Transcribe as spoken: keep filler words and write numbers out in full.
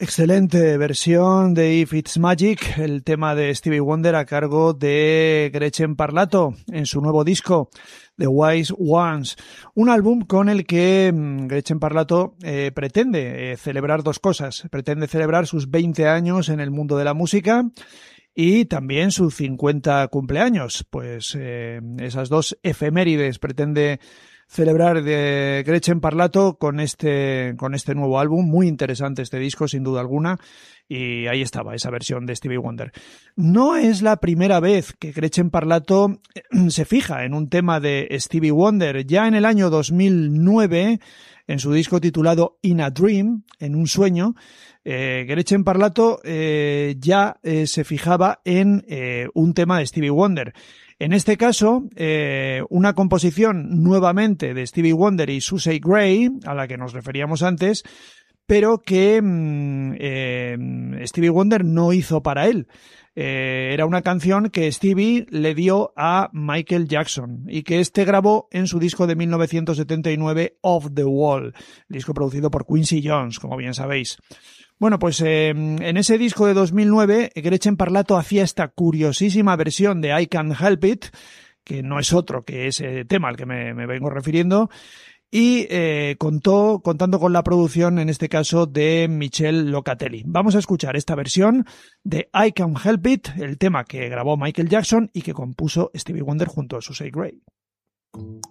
Excelente versión de If It's Magic, el tema de Stevie Wonder a cargo de Gretchen Parlato en su nuevo disco The Wise Ones, un álbum con el que Gretchen Parlato eh, pretende eh, celebrar dos cosas, pretende celebrar sus veinte años en el mundo de la música y también sus cincuenta cumpleaños, pues eh, esas dos efemérides pretende celebrar de Gretchen Parlato con este con este nuevo álbum, muy interesante este disco sin duda alguna, y ahí estaba esa versión de Stevie Wonder. No es la primera vez que Gretchen Parlato se fija en un tema de Stevie Wonder. Ya en el año dos mil nueve, en su disco titulado In a Dream, en un sueño, eh, Gretchen Parlato eh, ya eh, se fijaba en eh, un tema de Stevie Wonder. En este caso, eh, una composición nuevamente de Stevie Wonder y Susie Gray, a la que nos referíamos antes, pero que mm, eh, Stevie Wonder no hizo para él. Eh, era una canción que Stevie le dio a Michael Jackson y que este grabó en su disco de mil novecientos setenta y nueve, Off the Wall, disco producido por Quincy Jones, como bien sabéis. Bueno, pues eh, en ese disco de dos mil nueve, Gretchen Parlato hacía esta curiosísima versión de I Can't Help It, que no es otro que ese tema al que me, me vengo refiriendo, y eh, contó, contando con la producción, en este caso, de Michelle Locatelli. Vamos a escuchar esta versión de I Can't Help It, el tema que grabó Michael Jackson y que compuso Stevie Wonder junto a Susie Gray.